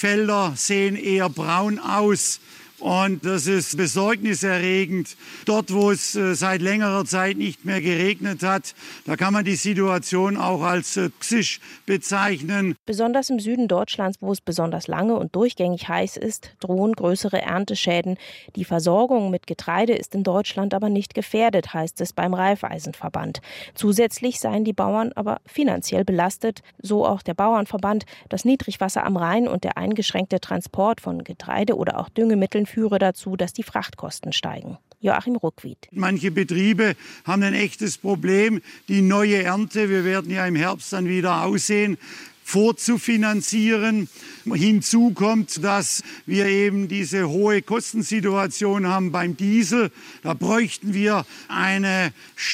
Felder sehen eher braun aus. Und das ist besorgniserregend. Dort, wo es seit längerer Zeit nicht mehr geregnet hat, da kann man die Situation auch als toxisch bezeichnen. Besonders im Süden Deutschlands, wo es besonders lange und durchgängig heiß ist, drohen größere Ernteschäden. Die Versorgung mit Getreide ist in Deutschland aber nicht gefährdet, heißt es beim Raiffeisenverband. Zusätzlich seien die Bauern aber finanziell belastet, so auch der Bauernverband. Das Niedrigwasser am Rhein und der eingeschränkte Transport von Getreide oder auch Düngemitteln führe dazu, dass die Frachtkosten steigen. Joachim Ruckwied. Manche Betriebe haben ein echtes Problem, die neue Ernte, wir werden ja im Herbst dann wieder aussehen, vorzufinanzieren. Hinzu kommt, dass wir eben diese hohe Kostensituation haben beim Diesel. Da bräuchten wir eine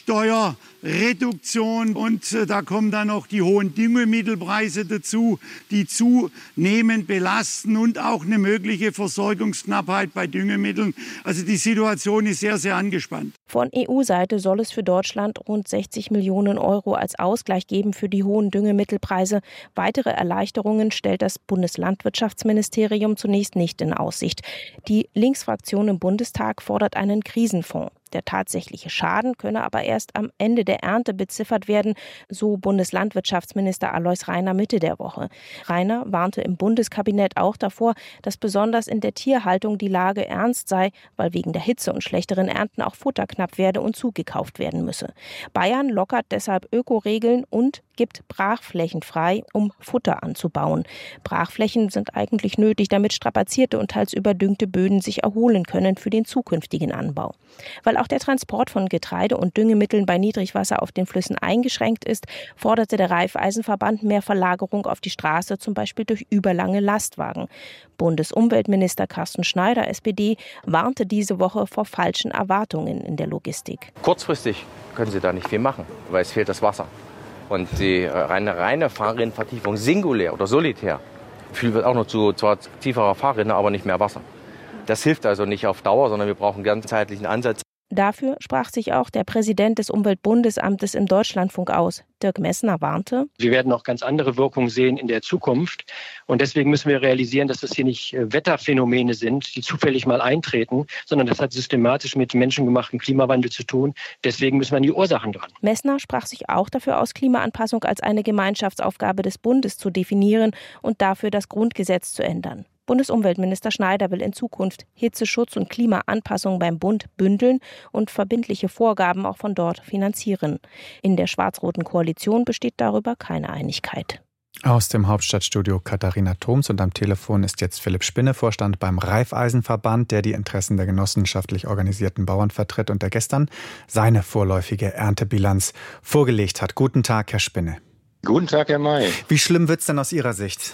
Steuerreduktion und da kommen dann noch die hohen Düngemittelpreise dazu, die zunehmend belasten und auch eine mögliche Versorgungsknappheit bei Düngemitteln. Also die Situation ist sehr, sehr angespannt. Von EU-Seite soll es für Deutschland rund 60 Millionen Euro als Ausgleich geben für die hohen Düngemittelpreise. Weitere Erleichterungen stellt das Bundeslandwirtschaftsministerium zunächst nicht in Aussicht. Die Linksfraktion im Bundestag fordert einen Krisenfonds. Der tatsächliche Schaden könne aber erst am Ende der Ernte beziffert werden, so Bundeslandwirtschaftsminister Alois Rainer Mitte der Woche. Rainer warnte im Bundeskabinett auch davor, dass besonders in der Tierhaltung die Lage ernst sei, weil wegen der Hitze und schlechteren Ernten auch Futter knapp werde und zugekauft werden müsse. Bayern lockert deshalb Ökoregeln und gibt Brachflächen frei, um Futter anzubauen. Brachflächen sind eigentlich nötig, damit strapazierte und teils überdüngte Böden sich erholen können für den zukünftigen Anbau. Weil auch der Transport von Getreide und Düngemitteln bei Niedrigwasser auf den Flüssen eingeschränkt ist, forderte der Raiffeisenverband mehr Verlagerung auf die Straße, zum Beispiel durch überlange Lastwagen. Bundesumweltminister Carsten Schneider, SPD, warnte diese Woche vor falschen Erwartungen in der Logistik. Kurzfristig können Sie da nicht viel machen, weil es fehlt das Wasser. Und die reine Fahrrinnenvertiefung singulär oder solitär führt auch noch zu zwar tieferer Fahrrinne, aber nicht mehr Wasser. Das hilft also nicht auf Dauer, sondern wir brauchen einen ganzheitlichen Ansatz. Dafür sprach sich auch der Präsident des Umweltbundesamtes im Deutschlandfunk aus. Dirk Messner warnte: Wir werden auch ganz andere Wirkungen sehen in der Zukunft. Und deswegen müssen wir realisieren, dass das hier nicht Wetterphänomene sind, die zufällig mal eintreten, sondern das hat systematisch mit menschengemachten Klimawandel zu tun. Deswegen müssen wir an die Ursachen dran. Messner sprach sich auch dafür aus, Klimaanpassung als eine Gemeinschaftsaufgabe des Bundes zu definieren und dafür das Grundgesetz zu ändern. Bundesumweltminister Schneider will in Zukunft Hitzeschutz und Klimaanpassung beim Bund bündeln und verbindliche Vorgaben auch von dort finanzieren. In der schwarz-roten Koalition besteht darüber keine Einigkeit. Aus dem Hauptstadtstudio Katharina Thoms und am Telefon ist jetzt Philipp Spinne, Vorstand beim Raiffeisenverband, der die Interessen der genossenschaftlich organisierten Bauern vertritt und der gestern seine vorläufige Erntebilanz vorgelegt hat. Guten Tag, Herr Spinne. Guten Tag, Herr May. Wie schlimm wird es denn aus Ihrer Sicht?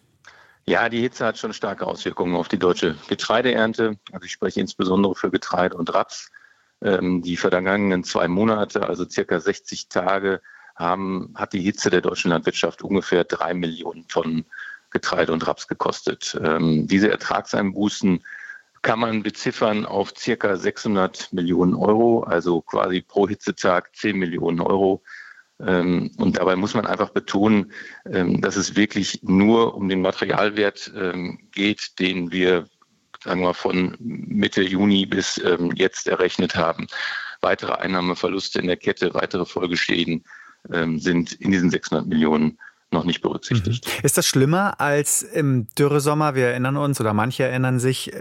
Ja, die Hitze hat schon starke Auswirkungen auf die deutsche Getreideernte. Also ich spreche insbesondere für Getreide und Raps. Die vergangenen 2 Monate, also circa 60 Tage, hat die Hitze der deutschen Landwirtschaft ungefähr 3 Millionen Tonnen Getreide und Raps gekostet. Diese Ertragseinbußen kann man beziffern auf circa 600 Millionen Euro, also quasi pro Hitzetag 10 Millionen Euro. Und dabei muss man einfach betonen, dass es wirklich nur um den Materialwert geht, den wir, sagen wir, von Mitte Juni bis jetzt errechnet haben. Weitere Einnahmeverluste in der Kette, weitere Folgeschäden sind in diesen 600 Millionen noch nicht berücksichtigt. Ist das schlimmer als im Dürresommer? Wir erinnern uns, oder manche erinnern sich,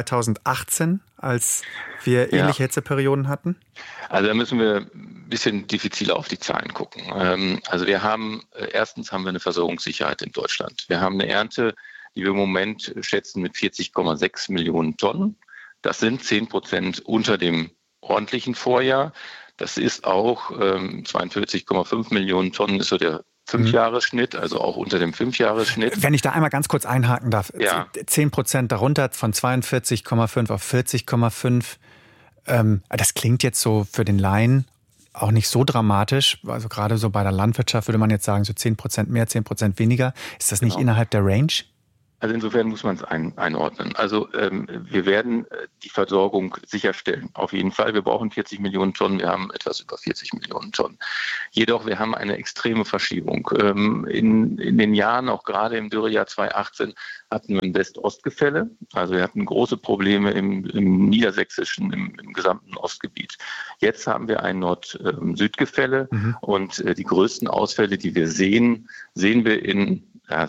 2018, als wir ähnliche Hitzeperioden hatten? Also da müssen wir ein bisschen diffiziler auf die Zahlen gucken. Also erstens haben wir eine Versorgungssicherheit in Deutschland. Wir haben eine Ernte, die wir im Moment schätzen mit 40,6 Millionen Tonnen. Das sind 10% unter dem ordentlichen Vorjahr. Das ist auch 42,5 Millionen Tonnen ist so der 5-Jahres-Schnitt, also auch unter dem 5-Jahres-Schnitt. Wenn ich da einmal ganz kurz einhaken darf. Ja. 10% darunter, von 42,5 auf 40,5. Das klingt jetzt so für den Laien auch nicht so dramatisch. Also gerade so bei der Landwirtschaft würde man jetzt sagen, so 10% mehr, 10% weniger. Ist das nicht innerhalb der Range? Also insofern muss man es einordnen. Also wir werden die Versorgung sicherstellen, auf jeden Fall. Wir brauchen 40 Millionen Tonnen, wir haben etwas über 40 Millionen Tonnen. Jedoch, wir haben eine extreme Verschiebung. In den Jahren, auch gerade im Dürrejahr 2018, hatten wir ein West-Ost-Gefälle. Also wir hatten große Probleme im Niedersächsischen, im gesamten Ostgebiet. Jetzt haben wir ein Nord-Süd-Gefälle und die größten Ausfälle, die wir sehen wir in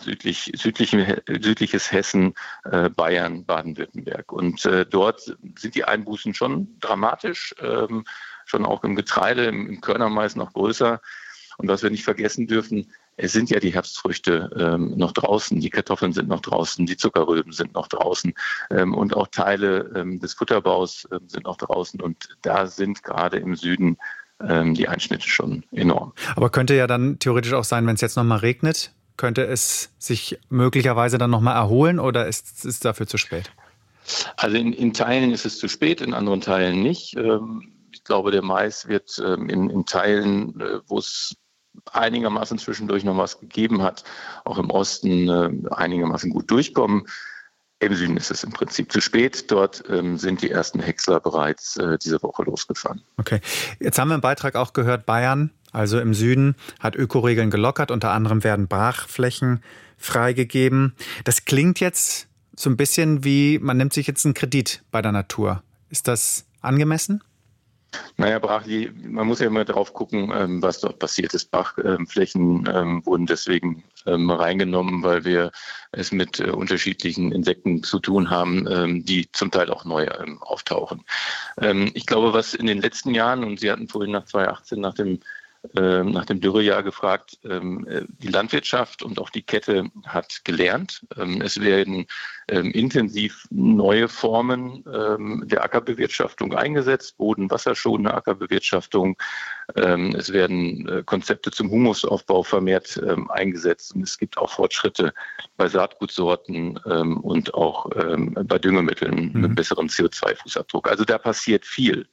südliches Hessen, Bayern, Baden-Württemberg. Und dort sind die Einbußen schon dramatisch, schon auch im Getreide, im Körnermais noch größer. Und was wir nicht vergessen dürfen, es sind ja die Herbstfrüchte noch draußen, die Kartoffeln sind noch draußen, die Zuckerrüben sind noch draußen und auch Teile des Futterbaus sind noch draußen. Und da sind gerade im Süden die Einschnitte schon enorm. Aber könnte ja dann theoretisch auch sein, wenn es jetzt nochmal regnet, könnte es sich möglicherweise dann nochmal erholen oder ist es dafür zu spät? Also in Teilen ist es zu spät, in anderen Teilen nicht. Ich glaube, der Mais wird in Teilen, wo es einigermaßen zwischendurch noch was gegeben hat, auch im Osten einigermaßen gut durchkommen. Im Süden ist es im Prinzip zu spät. Dort sind die ersten Häcksler bereits diese Woche losgefahren. Okay. Jetzt haben wir im Beitrag auch gehört, Bayern, also im Süden, hat Ökoregeln gelockert. Unter anderem werden Brachflächen freigegeben. Das klingt jetzt so ein bisschen wie, man nimmt sich jetzt einen Kredit bei der Natur. Ist das angemessen? Naja, man muss ja immer drauf gucken, was dort passiert ist. Brachflächen wurden deswegen reingenommen, weil wir es mit unterschiedlichen Insekten zu tun haben, die zum Teil auch neu auftauchen. Ich glaube, was in den letzten Jahren, und Sie hatten vorhin nach 2018, nach dem Dürrejahr gefragt, die Landwirtschaft und auch die Kette hat gelernt. Es werden intensiv neue Formen der Ackerbewirtschaftung eingesetzt, boden-wasserschonende Ackerbewirtschaftung. Es werden Konzepte zum Humusaufbau vermehrt eingesetzt. Und es gibt auch Fortschritte bei Saatgutsorten und auch bei Düngemitteln mit besserem CO2-Fußabdruck. Also da passiert viel.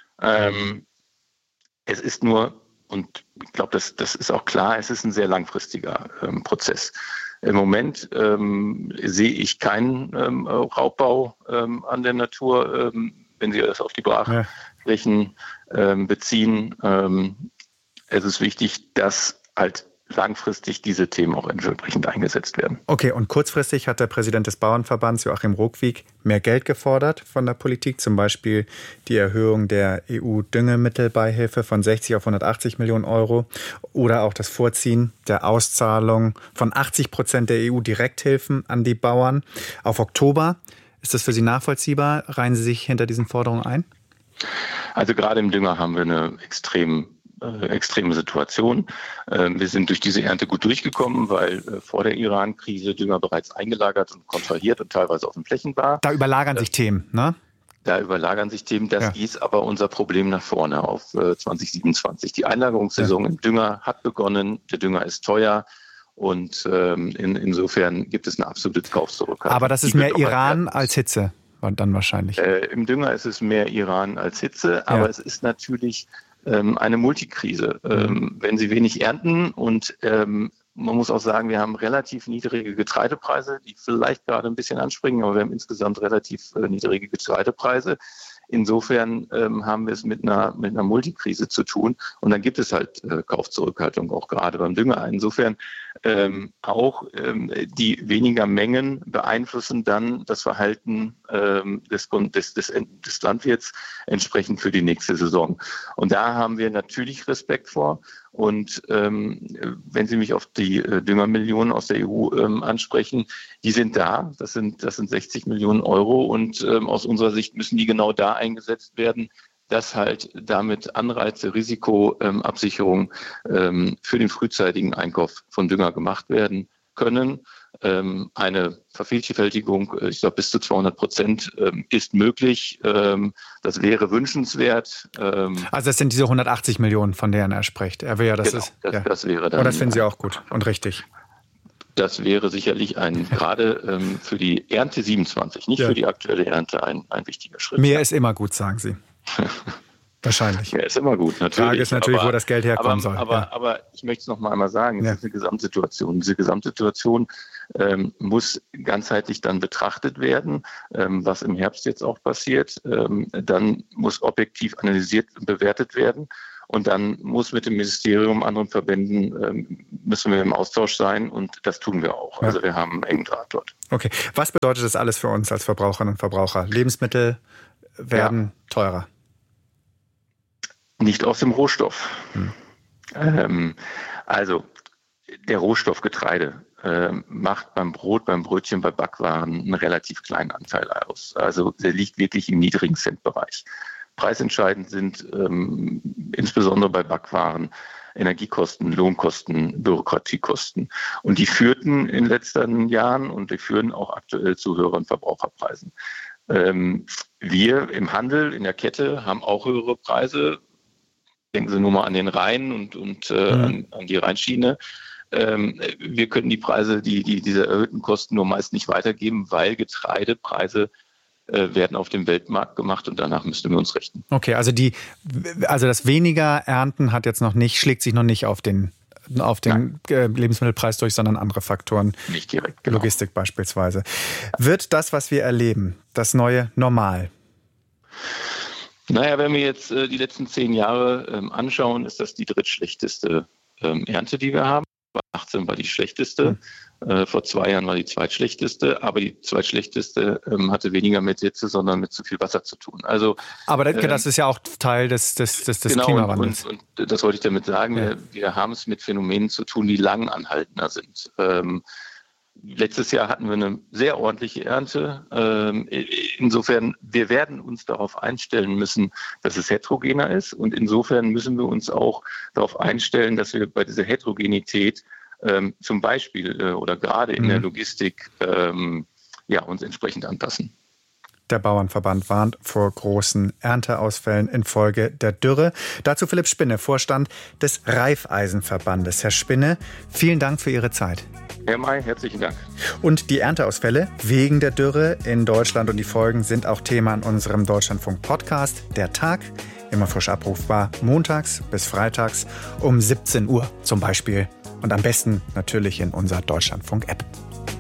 Es ist nur, und ich glaube, das ist auch klar, es ist ein sehr langfristiger Prozess. Im Moment sehe ich keinen Raubbau an der Natur, wenn Sie das auf die Brachflächen beziehen. Es ist wichtig, dass halt langfristig diese Themen auch entsprechend eingesetzt werden. Okay, und kurzfristig hat der Präsident des Bauernverbands, Joachim Rogwig, mehr Geld gefordert von der Politik, zum Beispiel die Erhöhung der EU-Düngemittelbeihilfe von 60 auf 180 Millionen Euro oder auch das Vorziehen der Auszahlung von 80% der EU-Direkthilfen an die Bauern auf Oktober. Ist das für Sie nachvollziehbar? Reihen Sie sich hinter diesen Forderungen ein? Also gerade im Dünger haben wir eine extreme Situation. Wir sind durch diese Ernte gut durchgekommen, weil vor der Iran-Krise Dünger bereits eingelagert und kontrahiert und teilweise auf den Flächen war. Da überlagern sich Themen, ne? Da überlagern sich Themen. Das ist aber unser Problem nach vorne auf 2027. Die Einlagerungssaison im Dünger hat begonnen. Der Dünger ist teuer. Und insofern gibt es eine absolute Kaufzurückhaltung. Aber das ist mehr Iran als Hitze dann wahrscheinlich. Im Dünger ist es mehr Iran als Hitze, aber es ist natürlich eine Multikrise. Wenn Sie wenig ernten und man muss auch sagen, wir haben relativ niedrige Getreidepreise, die vielleicht gerade ein bisschen anspringen, aber wir haben insgesamt relativ niedrige Getreidepreise. Insofern haben wir es mit einer Multikrise zu tun und dann gibt es halt Kaufzurückhaltung, auch gerade beim Dünger. Insofern auch die weniger Mengen beeinflussen dann das Verhalten des Landwirts entsprechend für die nächste Saison. Und da haben wir natürlich Respekt vor. Und wenn Sie mich auf die Düngermillionen aus der EU ansprechen, die sind da. Das sind 60 Millionen Euro und aus unserer Sicht müssen die genau da eingesetzt werden, dass halt damit Anreize, Risikoabsicherung für den frühzeitigen Einkauf von Dünger gemacht werden können. Eine Vervielfältigung, ich glaube bis zu 200% ist möglich. Das wäre wünschenswert. Also das sind diese 180 Millionen, von denen er spricht. Er will ja, das wäre dann. Und das finden Sie auch gut und richtig. Das wäre sicherlich gerade für die Ernte 27, nicht für die aktuelle Ernte, ein wichtiger Schritt. Mehr ist immer gut, sagen Sie. Wahrscheinlich. Ja, ist immer gut, natürlich. Die Frage ist natürlich, wo das Geld herkommen soll. Aber ich möchte es noch mal einmal sagen, es ist eine Gesamtsituation. Diese Gesamtsituation muss ganzheitlich dann betrachtet werden, was im Herbst jetzt auch passiert. Dann muss objektiv analysiert und bewertet werden. Und dann muss mit dem Ministerium, anderen Verbänden, müssen wir im Austausch sein. Und das tun wir auch. Also wir haben einen engen Draht dort. Okay. Was bedeutet das alles für uns als Verbraucherinnen und Verbraucher? Lebensmittel werden teurer. Nicht aus dem Rohstoff. Also der Rohstoff Getreide macht beim Brot, beim Brötchen, bei Backwaren einen relativ kleinen Anteil aus. Also der liegt wirklich im niedrigen Centbereich. Preisentscheidend sind insbesondere bei Backwaren Energiekosten, Lohnkosten, Bürokratiekosten. Und die führten in den letzten Jahren und die führen auch aktuell zu höheren Verbraucherpreisen. Wir im Handel, in der Kette, haben auch höhere Preise. Denken Sie nur mal an den Rhein und an die Rheinschiene. Wir können die Preise, diese erhöhten Kosten nur meist nicht weitergeben, weil Getreidepreise werden auf dem Weltmarkt gemacht und danach müssten wir uns richten. Okay, also das weniger Ernten schlägt sich noch nicht auf den Lebensmittelpreis durch, sondern andere Faktoren. Nicht direkt, genau. Logistik beispielsweise. Wird das, was wir erleben, das neue Normal? Naja, wenn wir jetzt die letzten 10 Jahre anschauen, ist das die drittschlechteste Ernte, die wir haben. 2018 war die schlechteste, vor 2 Jahren war die zweitschlechteste, aber die zweitschlechteste hatte weniger mit Hitze, sondern mit zu viel Wasser zu tun. Also, aber das ist ja auch Teil des genau, Klimawandels. Und das wollte ich damit sagen, wir haben es mit Phänomenen zu tun, die lang anhaltender sind. Letztes Jahr hatten wir eine sehr ordentliche Ernte. Insofern, wir werden uns darauf einstellen müssen, dass es heterogener ist. Und insofern müssen wir uns auch darauf einstellen, dass wir bei dieser Heterogenität zum Beispiel oder gerade in der Logistik uns entsprechend anpassen. Der Bauernverband warnt vor großen Ernteausfällen infolge der Dürre. Dazu Philipp Spinne, Vorstand des Raiffeisenverbandes. Herr Spinne, vielen Dank für Ihre Zeit. Herr May, herzlichen Dank. Und die Ernteausfälle wegen der Dürre in Deutschland und die Folgen sind auch Thema in unserem Deutschlandfunk-Podcast. Der Tag, immer frisch abrufbar, montags bis freitags um 17 Uhr zum Beispiel. Und am besten natürlich in unserer Deutschlandfunk-App.